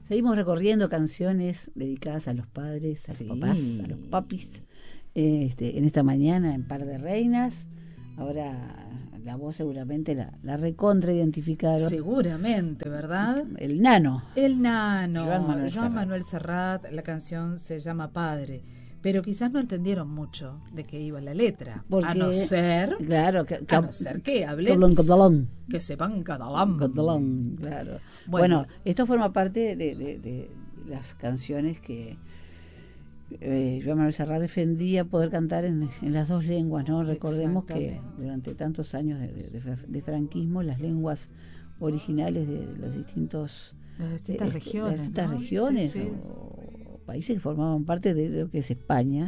Seguimos recorriendo canciones dedicadas a los padres, a los papás, a los papis. En esta mañana en Par de Reinas. Ahora la voz seguramente la recontra identificaron. Seguramente, ¿verdad? El Nano. El Nano. Joan Manuel Serrat. La canción se llama Padre. Pero quizás no entendieron mucho de qué iba la letra. Porque, a no ser, claro, que hablen, catalán. Que sepan catalán. Catalán, claro. Bueno, esto forma parte de las canciones que Joan Manuel Serrat defendía poder cantar en las dos lenguas, ¿no? Recordemos que durante tantos años de franquismo, las lenguas originales de los distintos las distintas regiones, sí. O países que formaban parte de lo que es España,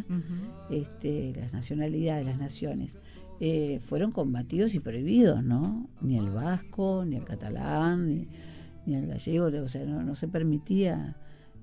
las nacionalidades, las naciones, fueron combatidos y prohibidos, ¿no? Ni el vasco, ni el catalán, ni el gallego, o sea, no se permitía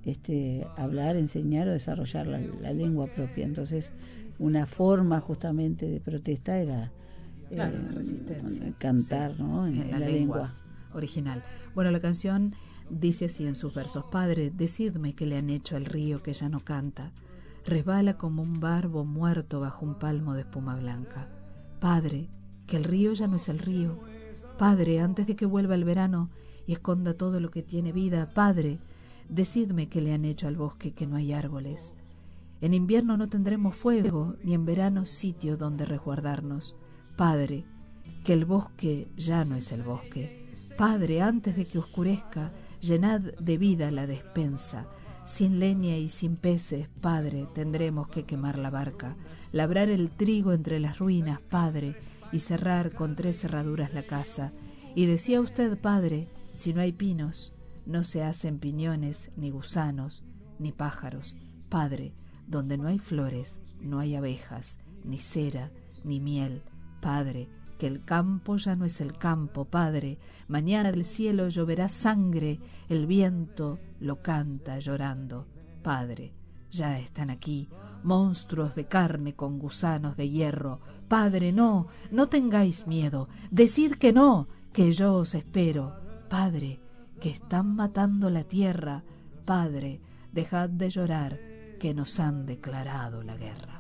hablar, enseñar o desarrollar la lengua propia. Entonces, una forma justamente de protesta era la resistencia, cantar, ¿no? en la lengua original. Bueno, la canción dice así en sus versos: Padre, decidme qué le han hecho al río que ya no canta, resbala como un barbo muerto bajo un palmo de espuma blanca. Padre, que el río ya no es el río. Padre, antes de que vuelva el verano y esconda todo lo que tiene vida. Padre, decidme qué le han hecho al bosque, que no hay árboles. En invierno no tendremos fuego, ni en verano sitio donde resguardarnos. Padre, que el bosque ya no es el bosque. Padre, antes de que oscurezca, llenad de vida la despensa. Sin leña y sin peces, Padre, tendremos que quemar la barca, labrar el trigo entre las ruinas, Padre, y cerrar con 3 cerraduras la casa. Y decía usted, Padre, si no hay pinos, no se hacen piñones, ni gusanos, ni pájaros. Padre, donde no hay flores, no hay abejas, ni cera, ni miel. Padre, que el campo ya no es el campo. Padre, mañana del cielo lloverá sangre, el viento lo canta llorando. Padre, ya están aquí, monstruos de carne con gusanos de hierro. Padre, no tengáis miedo, decid que no, que yo os espero. Padre, que están matando la tierra. Padre, dejad de llorar, que nos han declarado la guerra.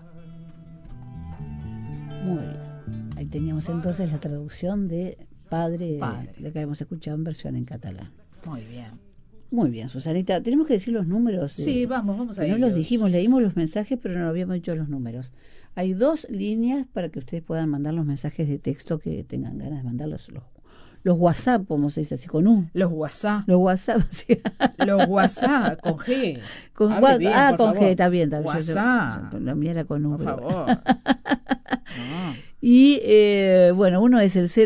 Muy bien. Ahí teníamos entonces la traducción de Padre. La que habíamos escuchado en versión en catalán. Muy bien. Muy bien, Susanita. Tenemos que decir los números. Sí, vamos a ellos. No los dijimos, leímos los mensajes, pero no habíamos dicho los números. Hay 2 líneas para que ustedes puedan mandar los mensajes de texto que tengan ganas de mandarlos. Los WhatsApp, como se dice así, con U. Los WhatsApp. Los WhatsApp, sí. Los WhatsApp, con G. Con G, está bien. WhatsApp. La mía era con U. Por favor. No. Y, bueno, uno es el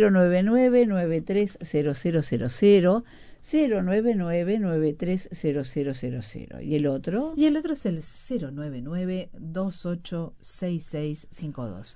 099-930000, 099-930000. ¿Y el otro? Y el otro es el 099-286652.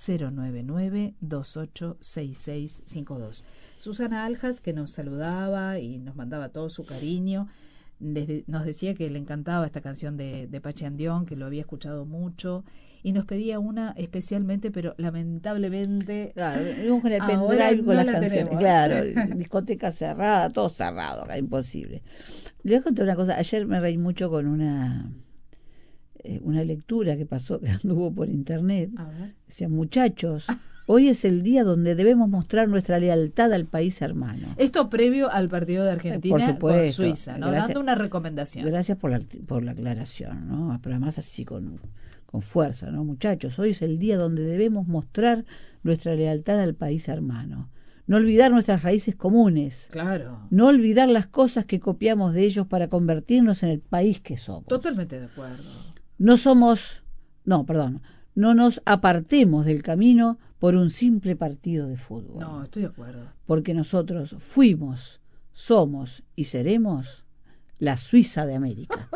099-286652. Susana Aljas, que nos saludaba y nos mandaba todo su cariño, nos decía que le encantaba esta canción de Pachi Andión, que lo había escuchado mucho, y nos pedía una especialmente, pero lamentablemente claro, vamos con el pendrive con las canciones, claro, discoteca cerrada, todo cerrado acá, imposible. Le voy a contar una cosa. Ayer me reí mucho con una lectura que pasó, que anduvo por internet. Decía: muchachos, hoy es el día donde debemos mostrar nuestra lealtad al país hermano. Esto previo al partido de Argentina con Suiza, ¿no? Gracias, dando una recomendación. Gracias por la aclaración, ¿no? Pero además así con fuerza, ¿no? Muchachos, hoy es el día donde debemos mostrar nuestra lealtad al país hermano. No olvidar nuestras raíces comunes. Claro. No olvidar las cosas que copiamos de ellos para convertirnos en el país que somos. Totalmente de acuerdo. No nos apartemos del camino por un simple partido de fútbol. No, estoy de acuerdo. Porque nosotros fuimos, somos y seremos la Suiza de América.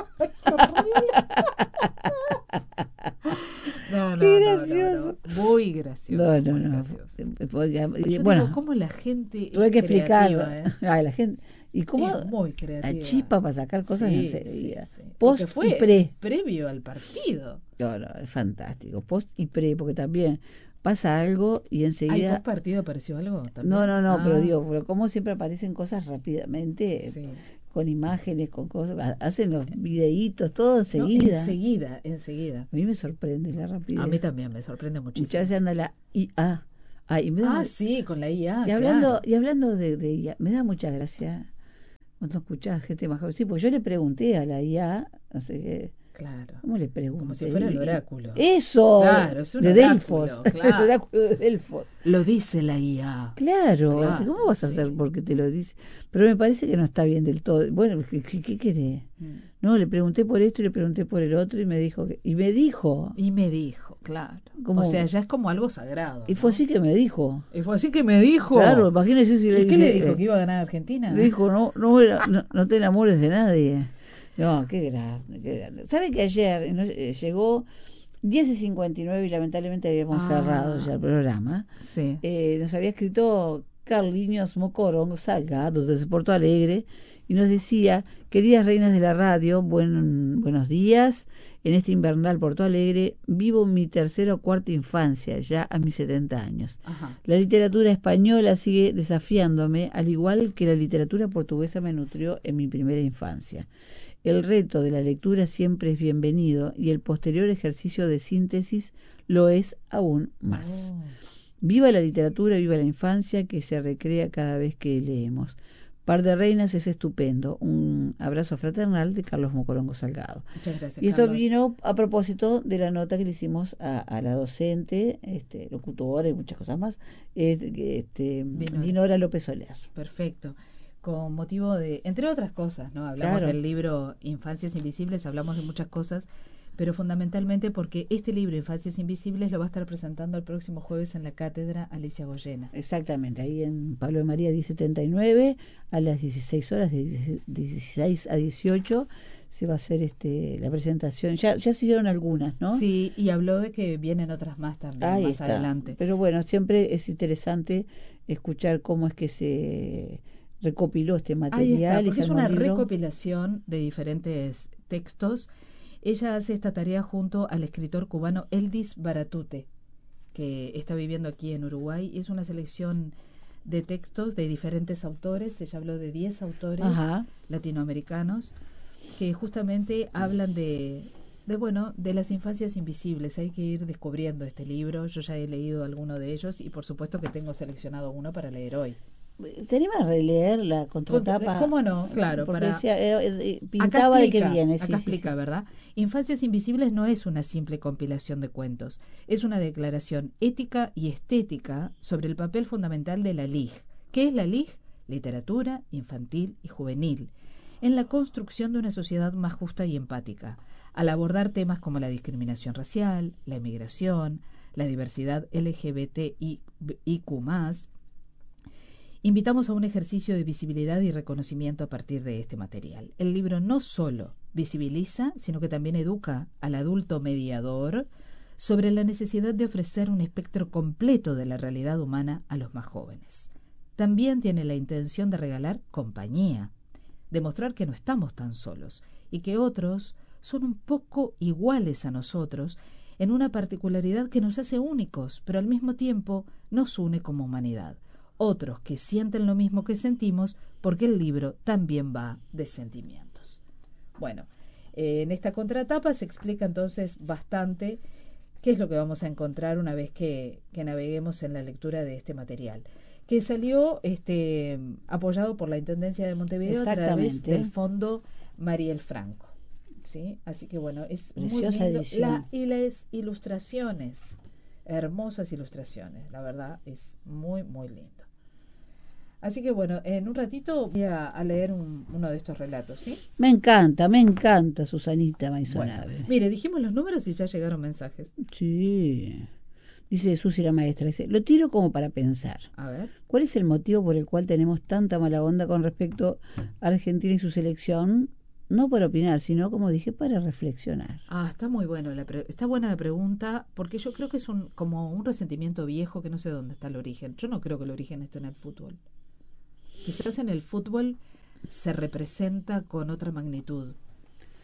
Qué gracioso. No. Muy gracioso. No. Bueno, digo, ¿cómo la gente hay que explicarlo. La gente. ¿Y cómo es muy creativa? La chispa para sacar cosas enseguida. Sí. Post fue y pre. Previo al partido. No, es fantástico. Post y pre, porque también pasa algo y enseguida... ¿Post partido apareció algo también? No, pero digo, pero como siempre aparecen cosas rápidamente. con imágenes, con cosas, hacen los videitos, todo enseguida. No, enseguida. A mí me sorprende la rapidez. A mí también me sorprende muchísimo. Muchas veces anda la IA. Y me da sí, con la IA. Y hablando, y hablando de IA, me da mucha gracia cuando escuchás gente más joven. Sí, pues yo le pregunté a la IA, no sé qué. Claro. ¿Cómo le pregunté? Como si fuera el oráculo. eso, claro, es un de oráculo, Delfos, claro. el oráculo de Delfos. Lo dice la IA. Claro. ¿Cómo vas a hacer porque te lo dice? Pero me parece que no está bien del todo. Bueno, ¿qué querés? No, le pregunté por esto y le pregunté por el otro y me dijo, claro. Como, o sea, ya es como algo sagrado. Y fue así que me dijo. Claro, imagínese si le dice. ¿Y qué le dijo? ¿Que iba a ganar Argentina? Le dijo, no te enamores de nadie. No, qué grande. ¿Sabe que ayer llegó 10:59 y lamentablemente habíamos cerrado ya el programa? Sí. Nos había escrito Carliños Mocorongo Salgado desde Porto Alegre y nos decía: queridas reinas de la radio, buenos días. En este invernal Porto Alegre vivo mi tercera o cuarta infancia, ya a mis 70 años. Ajá. La literatura española sigue desafiándome, al igual que la literatura portuguesa me nutrió en mi primera infancia. El reto de la lectura siempre es bienvenido y el posterior ejercicio de síntesis lo es aún más. Viva la literatura, viva la infancia que se recrea cada vez que leemos. Par de Reinas es estupendo. Un abrazo fraternal de Carlos Mocorongo Salgado. Muchas gracias, y esto Carlos. vino a propósito de la nota que le hicimos a la docente, locutora y muchas cosas más, Dinora López Soler. Perfecto. Con motivo de, entre otras cosas, ¿no? Hablamos del libro Infancias Invisibles, hablamos de muchas cosas, pero fundamentalmente porque este libro Infancias Invisibles lo va a estar presentando el próximo jueves en la cátedra Alicia Goyena. Exactamente, ahí en Pablo de María 1079 a las 16 horas, de 16 a 18 se va a hacer la presentación. Ya se hicieron algunas, ¿no? Sí, y habló de que vienen otras más también ahí más está. Adelante. Pero bueno, siempre es interesante escuchar cómo es que se recopiló este material. Ahí está, porque es una libro. recopilación de diferentes textos. Ella hace esta tarea junto al escritor cubano Eldis Baratute, que está viviendo aquí en Uruguay. Es una selección de textos de diferentes autores. Ella habló de 10 autores latinoamericanos que justamente hablan de las infancias invisibles. Hay que ir descubriendo este libro. Yo ya he leído alguno de ellos y por supuesto que tengo seleccionado uno para leer hoy. ¿Tenemos a releer la contratapa? ¿Cómo no? Claro, porque para... pintaba de qué viene. Acá explica, ¿verdad? Infancias Invisibles no es una simple compilación de cuentos, es una declaración ética y estética sobre el papel fundamental de la LIG. ¿Qué es la LIG? Literatura infantil y juvenil, en la construcción de una sociedad más justa y empática, al abordar temas como la discriminación racial, la emigración, la diversidad LGBTIQ+. Invitamos a un ejercicio de visibilidad y reconocimiento a partir de este material. El libro no solo visibiliza, sino que también educa al adulto mediador sobre la necesidad de ofrecer un espectro completo de la realidad humana a los más jóvenes. También tiene la intención de regalar compañía, demostrar que no estamos tan solos y que otros son un poco iguales a nosotros en una particularidad que nos hace únicos, pero al mismo tiempo nos une como humanidad. Otros que sienten lo mismo que sentimos, porque el libro también va de sentimientos. Bueno, en esta contratapa se explica entonces bastante qué es lo que vamos a encontrar una vez que naveguemos en la lectura de este material, que salió apoyado por la Intendencia de Montevideo a través del Fondo Mariel Franco. ¿Sí? Así que bueno, es preciosa muy lindo. edición. Y las ilustraciones, hermosas ilustraciones, la verdad es muy, muy lindo. Así que bueno, en un ratito voy a leer uno de estos relatos, ¿sí? Me encanta, Susanita Maisonave. Bueno, mire, dijimos los números y ya llegaron mensajes. Sí. Dice Susi la maestra, dice, lo tiro como para pensar. A ver. ¿Cuál es el motivo por el cual tenemos tanta mala onda con respecto a Argentina y su selección? No para opinar, sino, como dije, para reflexionar. Está muy bueno, está buena la pregunta, porque yo creo que es como un resentimiento viejo que no sé dónde está el origen. Yo no creo que el origen esté en el fútbol. Quizás en el fútbol se representa con otra magnitud.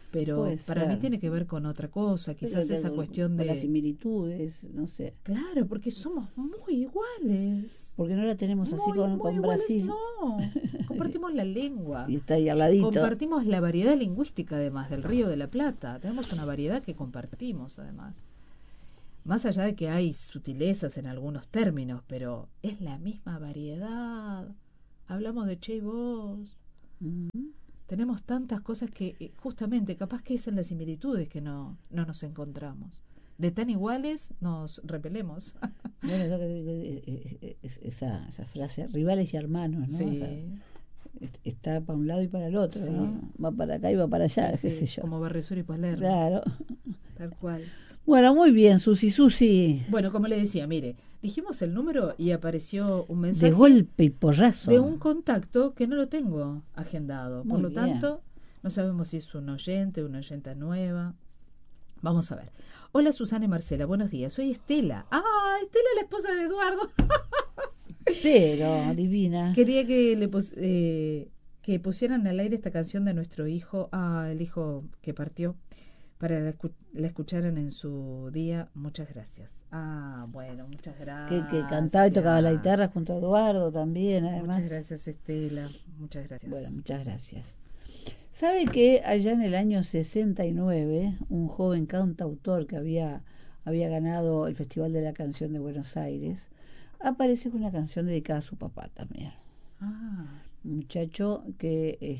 pero para mí tiene que ver con otra cosa, quizás esa cuestión de las similitudes, no sé. Claro, porque somos muy iguales. Porque no la tenemos así muy con iguales, Brasil. No, compartimos la lengua. Y está ahí al ladito. Compartimos la variedad lingüística, además, del Río de la Plata. Tenemos una variedad que compartimos, además. Más allá de que hay sutilezas en algunos términos, pero es la misma variedad. Hablamos de che y vos. Tenemos tantas cosas que justamente capaz que es en las similitudes que no nos encontramos. De tan iguales nos repelemos. Bueno, esa frase, rivales y hermanos, ¿no? Sí. O sea, está para un lado y para el otro, sí. ¿no? Va para acá y va para allá, sí, qué sé yo. Como Barrio Sur y Palermo. Claro. Tal cual. Bueno, muy bien, Susi. Bueno, como le decía, mire, dijimos el número y apareció un mensaje. De golpe y porrazo. De un contacto que no lo tengo agendado. Muy Por lo bien. tanto, no sabemos si es una oyenta nueva. Vamos a ver. Hola Susana y Marcela, buenos días. Soy Estela. Ah, Estela, la esposa de Eduardo. Pero, divina. Quería que que pusieran al aire esta canción de nuestro hijo, el hijo que partió, para la escucharan en su día. Muchas gracias. Bueno, muchas gracias. Que cantaba y tocaba la guitarra junto a Eduardo también, además. Muchas gracias, Estela. Muchas gracias. Bueno, muchas gracias. ¿Sabe que allá en el año 69, un joven cantautor que había ganado el Festival de la Canción de Buenos Aires, aparece con una canción dedicada a su papá también? Un muchacho que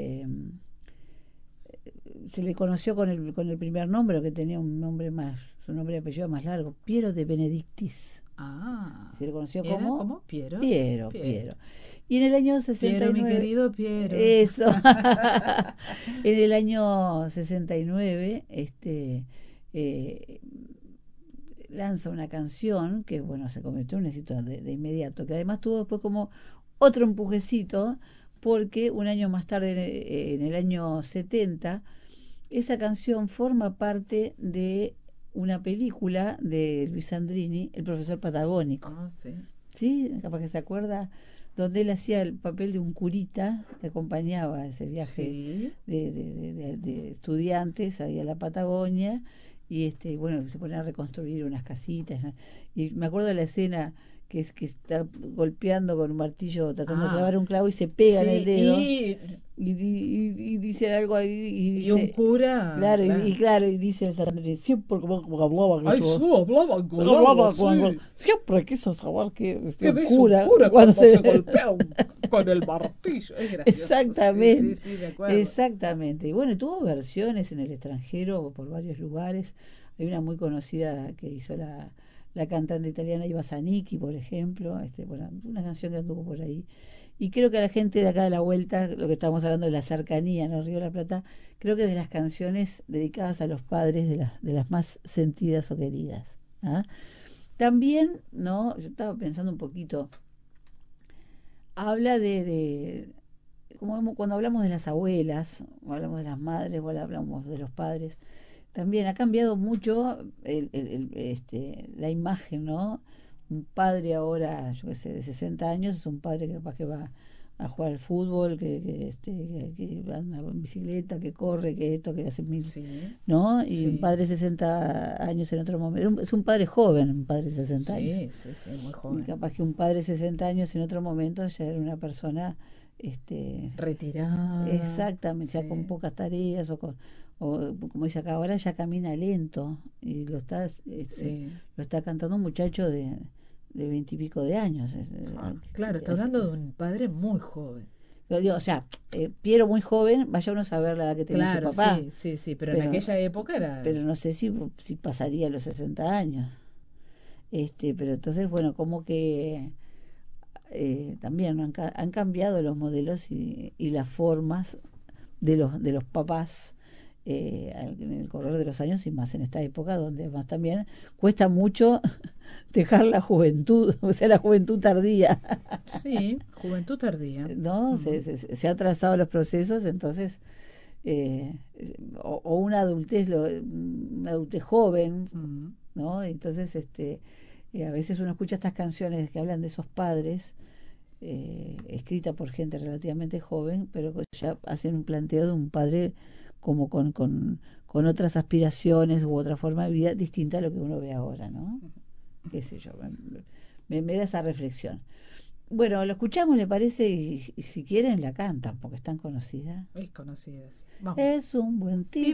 se le conoció con el primer nombre, que tenía un nombre su nombre y apellido más largo, Piero de Benedictis. Se le conoció como Piero. Y en el año 69... Piero, mi querido Piero. Eso. En el año 69, lanza una canción que, bueno, se convirtió en un éxito de inmediato, que además tuvo después como otro empujecito, porque un año más tarde, en el año 70, esa canción forma parte de una película de Luis Sandrini, El profesor patagónico. Sí. ¿Sí? Capaz que se acuerda, donde él hacía el papel de un curita que acompañaba ese viaje de estudiantes ahí a la Patagonia, y bueno, se ponen a reconstruir unas casitas, ¿no? Y me acuerdo de la escena que está golpeando con un martillo, tratando de clavar un clavo, y se pega en el dedo y dice algo ahí, y dice, un cura, claro, y dice el Sandrini, siempre como hablaba siempre quiso saber que dice un cura cuando se golpea con el martillo. Es gracioso. Exactamente. Sí, de acuerdo. Exactamente. Y bueno, tuvo versiones en el extranjero por varios lugares. Hay una muy conocida que hizo la cantante italiana Iva Zanicchi, por ejemplo, bueno, una canción que anduvo por ahí. Y creo que a la gente de acá de la vuelta, lo que estamos hablando de la cercanía, ¿no? Río de la Plata, creo que de las canciones dedicadas a los padres, de las más sentidas o queridas. También, ¿no? Yo estaba pensando un poquito, habla como cuando hablamos de las abuelas, o hablamos de las madres, o hablamos de los padres, también ha cambiado mucho la imagen, ¿no? Un padre ahora, yo qué sé, de 60 años, es un padre que capaz que va a jugar al fútbol, que anda en bicicleta, que corre, que esto, que hace ¿no? Y un padre de 60 años en otro momento, es un padre joven, un padre de 60 años. Sí, muy joven. Y capaz que un padre de 60 años en otro momento ya era una persona retirada. Exactamente, ya con pocas tareas, o como dice acá, ahora ya camina lento, y lo está cantando un muchacho de 20 y pico de años. Claro, está hablando de un padre muy joven. Lo digo, o sea, Piero muy joven, vaya uno a saber la edad que tenía su papá. Sí, pero en aquella época era... Pero no sé si pasaría los 60 años. Pero entonces, bueno, como que también han cambiado los modelos y las formas de los papás en el correr de los años, y más en esta época donde además también cuesta mucho dejar la juventud, o sea, la juventud tardía. Sí, juventud tardía. ¿No? Uh-huh. Se han trazado los procesos, entonces o una adultez joven, uh-huh, ¿no? Entonces a veces uno escucha estas canciones que hablan de esos padres, escritas por gente relativamente joven, pero ya hacen un planteo de un padre como con otras aspiraciones u otra forma de vida distinta a lo que uno ve ahora, ¿no? Qué sé yo, me da esa reflexión. Bueno, lo escuchamos, ¿le parece? Y si quieren la cantan, porque es tan conocida. Es conocida, sí. Vamos. Es un buen tipo.